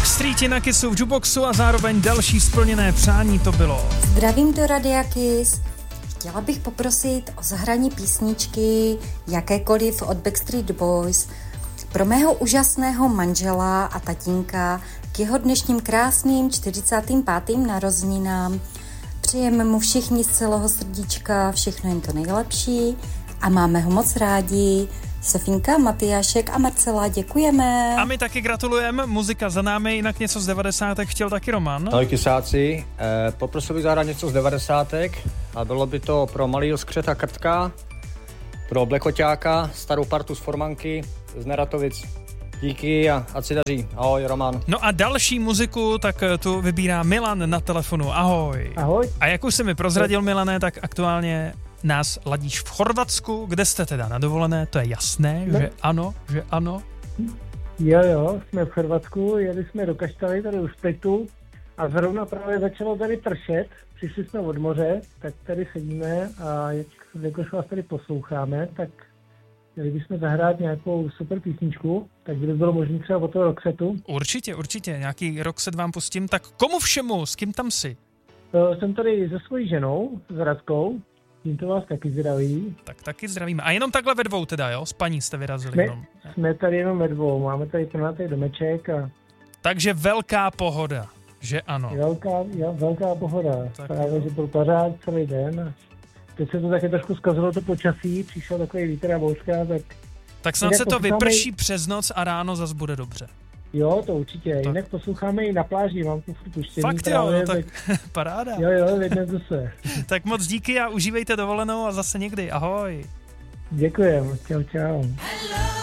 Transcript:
Backstreeti na Kissu v jukeboxu a zároveň další splněné přání to bylo. Zdravím do Radia Kiss. Chtěla bych poprosit o zahraní písničky jakékoliv od Backstreet Boys pro mého úžasného manžela a tatínka k jeho dnešním krásným 45. narozeninám. Přejeme mu všichni z celého srdíčka všechno jen to nejlepší a máme ho moc rádi. Sofinka, Matyášek a Marcela, děkujeme. A my taky gratulujeme, muzika za námi, jinak něco z 90. chtěl taky Roman. Ahoj Kisáci, poprosil bych zahrát něco z 90. a bylo by to pro malýho skřeta Krtka, pro Blekoťáka, starou partu z Formanky, z Neratovic. Díky a ať si daří. Ahoj, Roman. No a další muziku, tak tu vybírá Milan na telefonu. Ahoj. Ahoj. A jak už jsi mi prozradil, Milané, tak aktuálně nás ladíš v Chorvatsku. Kde jste teda na dovolené? To je jasné, že ano. Jo, jsme v Chorvatsku, jeli jsme do Kaštaly, tady u Splitu a zrovna právě začalo tady pršet. Přišli jsme od moře, tak tady sedíme a jakož vás tady posloucháme, tak měli bychom zahrát nějakou super písničku, tak by bylo možné třeba od toho Roxetu. Určitě, nějaký Roxet vám pustím. Tak komu všemu, s kým tam jsi? Jsem tady se svojí ženou, s Radkou, tímto vás taky zdraví. Tak taky zdravíme. A jenom takhle ve dvou teda, jo? S paní jste vyrazili jenom. Jsme tady jenom ve dvou, máme tady pronátý domeček a... Takže velká pohoda, že ano. Velká pohoda. Tak právě, že byl pořád celý den. Teď se to taky trošku zkazilo to počasí, přišel takový vítr a bouřka, tak snad se to vyprší přes noc a ráno zas bude dobře. Jo, to určitě. Tak. Jinak posloucháme i na pláži, mám tu furt puštěný. Fakt právě, jo, no tak paráda. Jo, vědne to se. Tak moc díky a užívejte dovolenou a zase někdy. Ahoj. Děkujem, čau. Hello.